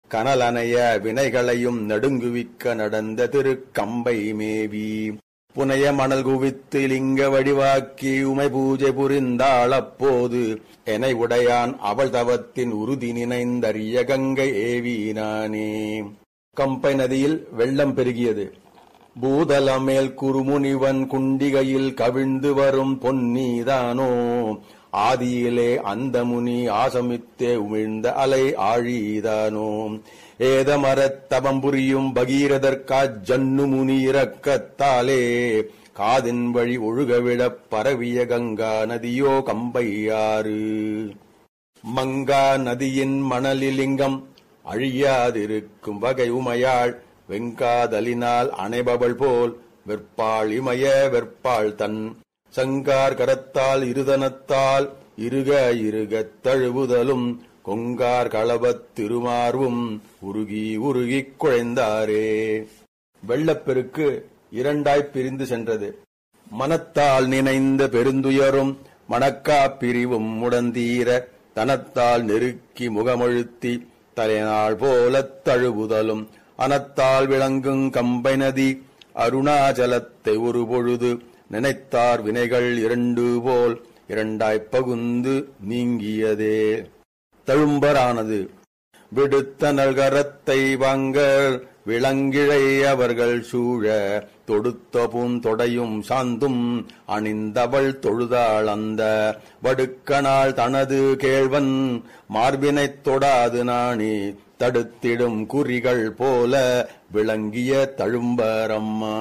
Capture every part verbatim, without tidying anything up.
கனலனைய வினைகளையும் நடுங்குவிக்க நடந்த திருக்கம்பை மேவி புனைய மணல் குவித்து லிங்க வடிவாக்கி உமை பூஜை புரிந்தாள் அப்போது எனை உடையான் அவள் தவத்தின் உறுதி நினைந்தறிய கங்கை ஏவினானே. கம்பை நதியில் வெள்ளம் பெருகியது. பூதலம் மேல் குறுமுனிவன் குண்டிகையில் கவிழ்ந்து வரும் பொன்னீதானோ ஆதியிலே அந்த முனி ஆசமித்தே உமிழ்ந்த அலை ஆழிதானோ ஏதமரத் தவம் புரியும் பகீரதற்கா ஜன்னு முனி இரக்கத்தாலே காதின் வழி ஒழுகவிடப் பரவிய கங்கா நதியோ கம்பையாறு. மங்கா நதியின் மணலிலிங்கம் அழியாதிருக்கும் வகை உமையாள் வெங்காதலினால் அணைபவள் போல் வெற்பாள் இமய வெற்பாள் தன் சங்கார் கரத்தால் இருதனத்தால் இருக இருகத் தழுவுதலும் கொங்கார் களபத் திருமார்வும் உருகி உருகிக் குழைந்தாரே. வெள்ளப்பெருக்கு இரண்டாய்ப் பிரிந்து சென்றது. மனத்தால் நினைந்த பெருந்துயரும் மணக்கா பிரிவும் முடந்தீர தனத்தால் நெருக்கி முகமழுத்தி தலைநாள் போலத் தழுவுதலும் அனத்தால் விளங்கும் கம்பை நதி அருணாச்சலத்தை ஒரு பொழுது நினைத்தார் வினைகள் இரண்டு போல் இரண்டாய்ப் பகுந்து நீங்கியதே. தழும்பரானது. விடுத்த நல்கரத்தை வாங்கர் விளங்கிழை அவர்கள் சூழ தொடுத்த பூந்தொடையும் சாந்தும் அணிந்தவள் தொழுதாள் அந்த வடுக்கனால் தனது கேழ்வன் மார்பினைத் தொடாது நாணி தடுத்திடும் குறிகள் போல விளங்கிய தழும்பரம்மா.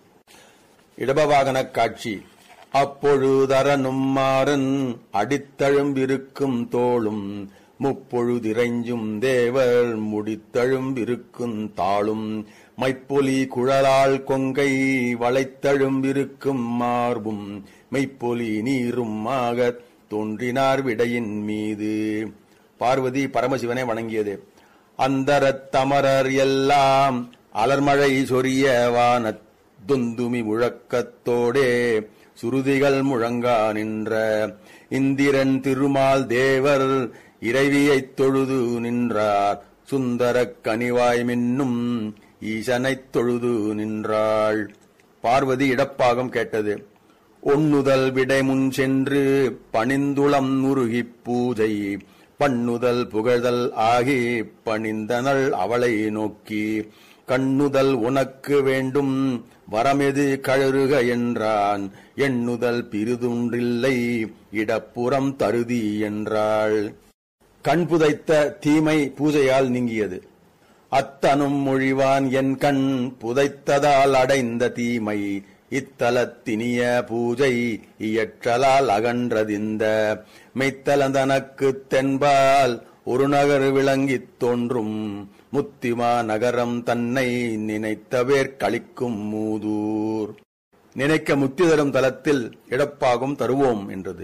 இடபவாகனக் காட்சி. அப்பொழுதரனும் மாறன் அடித்தழும்பிருக்கும் தோளும் முப்பொழுதிரைஞ்சும் தேவர் முடித்தழும்பிருக்கும் தாளும் மைப்பொலி குழலால் கொங்கை வளைத்தழும்பிருக்கும் மார்பும் மெய்ப்பொலி நீரும் ஆகத் தோன்றினார் விடையின் மீது. பார்வதி பரமசிவனை வணங்கியது. அந்தரத் தமரர் எல்லாம் அலர்மழை சொரிய வானத் துந்துமி முழக்கத்தோடே சுருதிகள் முழங்கா நின்ற இந்திரன் திருமால் தேவர் இறைவியைத் தொழுது நின்றார் சுந்தரக் கனிவாய் மின்னும் ஈசனைத் தொழுது நின்றாள். பார்வதி இடப்பாகம் கேட்டது. ஒண்ணுதல் விடைமுன் சென்று பணிந்துளம் உருகிப் பூஜை பண்ணுதல் புகழ்தல் ஆகி பணிந்தனள் அவளை நோக்கி கண்ணுதல் உனக்கு வேண்டும் வரமெது கழறுக என்றான் எண்ணுதல் பிரிதுன்றில்லை இடப்புறம் தருதி என்றாள். கண் புதைத்த தீமை பூஜையால் நீங்கியது. அத்தனும் மொழிவான் என் கண் புதைத்ததால் அடைந்த தீமை இத்தலத்தினிய பூஜை இயற்றலால் அகன்றதிந்த மெய்த்தலந்தனக்குத் தென்பால் ஒரு நகர் விளங்கித் தோன்றும் முத்திமா நகரம் தன்னை நினைத்தவேற் களிக்கும் மூதூர். நினைக்க முத்தி தரும் தலத்தில் இடப்பாகும் தருவோம் என்றது.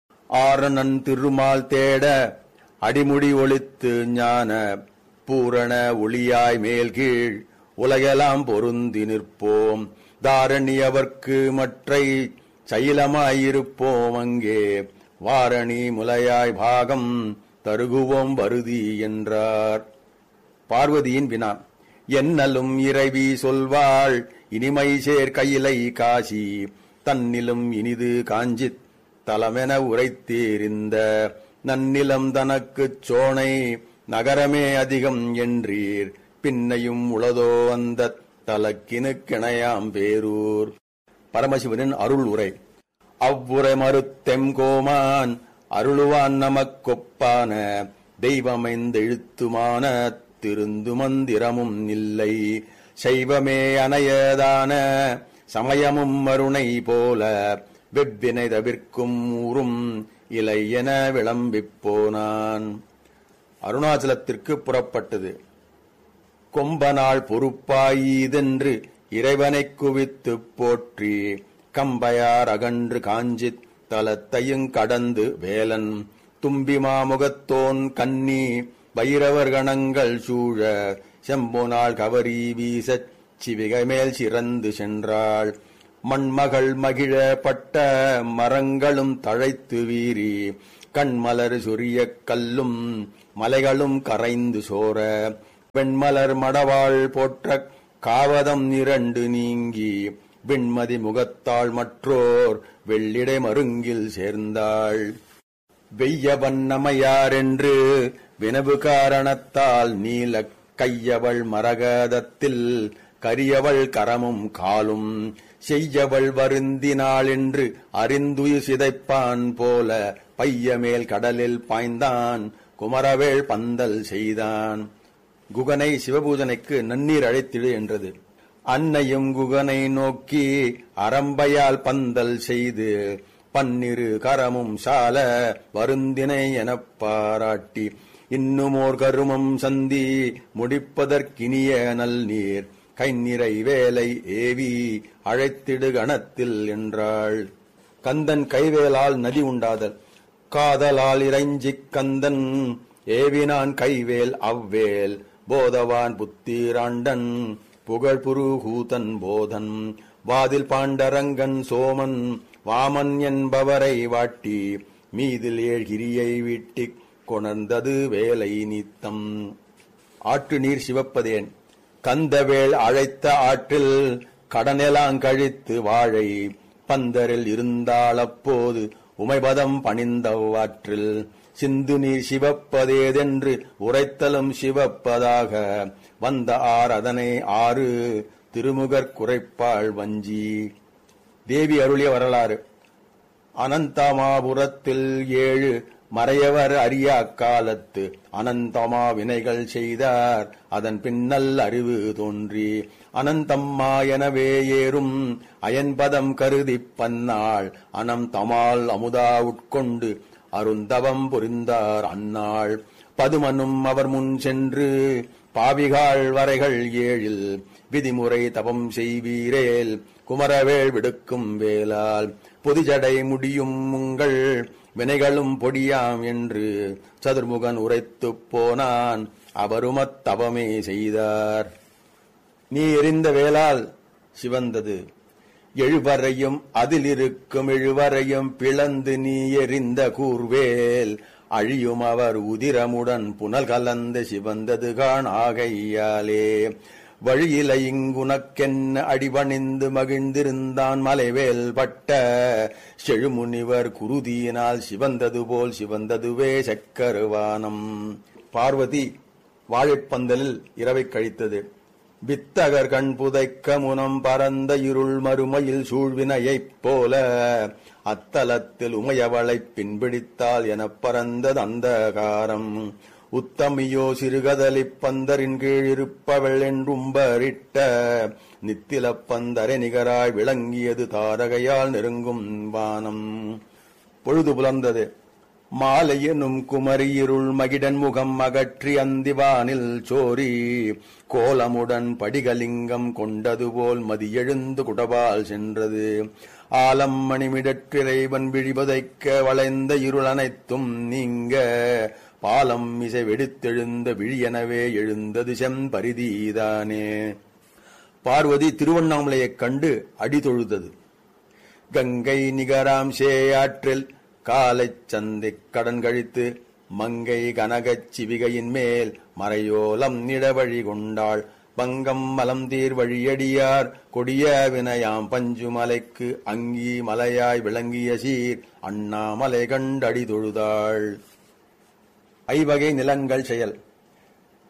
ஆரணன் திருமால் தேட அடிமுடி ஒளித்து ஞான பூரண ஒளியாய் மேல் கீழ் உலகெல்லாம் பொருந்தி நிற்போம் தாரணி அவர்க்கு மற்றை சைலமாயிருப்போம் அங்கே வாரணி முலையாய் பாகம் தருகுவோம் வருதி என்றார். பார்வதியின் வினா. என்னலும் இறைவி சொல்வாள் இனிமை சேர் கையிலை காசி தன்னிலும் இனிது காஞ்சித் தலமென உரைத்தீரிந்த நன்னிலம் தனக்குச் சோனை நகரமே அதிகம் என்றீர் பின்னையும் உளதோ அந்த தலக்கினு கிணையாம் பேரூர். பரமசிவனின் அருள் உரை. அவ்வுரை மறுத்தெம்கோமான் அருளுவான் நமக்கொப்பான தெய்வமைந்தெழுத்துமான திருந்து மந்திரமும் இல்லை சைவமே அணையதான சமயமும் மருணை போல வெவ்வினை தவிர்க்கும் ஊரும் இலை என விளம்பிப் போனான். அருணாச்சலத்திற்கு புறப்பட்டது. கொம்பனாள் பொறுப்பாயீதென்று இறைவனைக் குவித்துப் போற்றி கம்பையார் அகன்று காஞ்சித் தலத்தையுங் கடந்து வேலன் தும்பிமாமுகத்தோன் கன்னி வைரவர் கணங்கள் சூழ செம்பொனாள் கவரி வீசச் சிவிகை மேல் சிறந்து சென்றாள். மண்மகள் மகிழ பட்ட மரங்களும் தழைத்து வீறி கண்மலர் சொரிய கல்லும் மலைகளும் கரைந்து சோர வெண்மலர் மடவாள் போற்றக் காவதம் இரண்டு நீங்கி விண்மதி முகத்தாள் மற்றோர் வெள்ளிடை மருங்கில் சேர்ந்தாள். வெய்ய வண்ணமையாரென்று வினவு காரணத்தால் நீலக் கையவள் மரகதத்தில் கரியவள் கரமும் காலும் செய்யவள் வருந்தினாள் என்று அறிந்துயிர் சிதைப்பான் போல பையமேல் கடலில் பாய்ந்தான் குமரவேள் பந்தல் செய்தான். குகனை சிவபூஜனைக்கு நன்னீர் அழைத்திடு என்றது. அன்னையும் குகனை நோக்கி அரம்பையால் பந்தல் செய்து பன்னிரு கரமும் சால வருந்தினை எனப் பாராட்டி இன்னுமோர் கருமம் சந்தி முடிப்பதற்கினிய நல்நீர் கைநிறை வேலை ஏவி அழைத்திடு கணத்தில் என்றாள். கந்தன் கைவேலால் நதி உண்டாதல். காதலால் இறைஞ்சிக் கந்தன் ஏவினான் கைவேல் அவ்வேல் போதவான் புத்திராண்டன் புகழ் புருகூதன் போதன் வாதில் பாண்டரங்கன் சோமன் வாமன் என்பவரை வாட்டி மீதில் ஏழ்கிரியை வீட்டிக் கொணர்ந்தது வேலை நீத்தம். ஆற்று நீர் சிவப்பதேன். கந்தவேள் அழைத்த ஆற்றில் கடனெலாங்கழித்து வாழை பந்தரில் இருந்தாள் அப்போது உமைபதம் பணிந்தவாற்றில் சிந்து நீர் சிவப்பதேதென்று உரைத்தலும் சிவப்பதாக வந்த ஆர் அதனை ஆறு திருமுகற் குறைப்பாள் வஞ்சி. தேவி அருளிய வரலாறு. அனந்தமாபுரத்தில் ஏழு மறையவர் அறியா காலத்து அனந்தமா வினைகள் செய்தார் அதன் பின்னல் அறிவு தோன்றி அனந்தம்மா எனவே ஏறும் அயன்பதம் கருதிப் பன்னாள் அனம் தமால் அமுதா உட்கொண்டு அருந்தவம் புரிந்தார் அந்நாள். பதுமனும் அவர் முன் சென்று பாவிகாள் வரைகள் ஏழில் விதிமுறை தவம் செய்வீரேல் குமரவேள் விடுக்கும் வேளால் பொதிஜடை முடியும் உங்கள் வினைகளும் பொடியாம் என்று சதுர்முகன் உரைத்துப் போனான். அவருமத் தவமே செய்தார். நீ எறிந்த வேளால் சிவந்தது. எழுவரையும் அதிலிருக்கும் எழுவரையும் பிளந்து நீ எறிந்த கூர்வேல் அழியும் அவர் உதிரமுடன் புனல் கலந்து சிவந்தது காண் ஆகையாலே. வழியில இங்குனக்கென்ன அடிபணிந்து மகிழ்ந்திருந்தான் மலைவேல் பட்ட செழுமுனிவர் குருதியினால் சிவந்தது போல் சிவந்ததுவே சக்கருவானம். பார்வதி வாழைப்பந்தலில் இரவை கழித்தது. வித்தகர் கண் புதைக்க முனம் பரந்த இருள் மறுமையில் சூழ்வினையைப் போல அத்தலத்தில் உமையவளைப் பின்பிடித்தால் எனப் பறந்தது அந்தகாரம். உத்தமியோ சிறுகதலிப் பந்தரின் கீழ் இருப்பவள் என்றும்பரிட்ட நித்திலப் பந்தரை நிகராய் விளங்கியது தாரகையால் நெருங்கும் வானம். பொழுது புலர்ந்தது. மாலையெனும் குமரியிருள் மகிடன் முகம் அகற்றி அந்திவானில் சோரி கோலமுடன் படிகலிங்கம் கொண்டது போல் மதியெழுந்து குடபால் சென்றது. ஆலம் மணிமிடற்றிறைவன் விழிபதைக்க வளைந்த இருள் அனைத்தும் நீங்க பாலம் இசை வெடித்தெழுந்த விழியெனவே எழுந்தது செம்பரிதிதானே. பார்வதி திருவண்ணாமலையைக் கண்டு அடி தொழுதது. கங்கை நிகராம் சேயாற்றில் காலைச் சந்திக் கடன் கழித்து மங்கை கனகச் சிவிகையின் மேல் மறையோலம் நிடவழி கொண்டாள். பங்கம் மலம் தீர் வழியடியார் கொடிய வினயாம் பஞ்சுமலைக்கு அங்கி மலையாய் விளங்கிய சீர் அண்ணாமலை கண்டடி தொழுதாள். ஐவகை நிலங்கள் செயல்.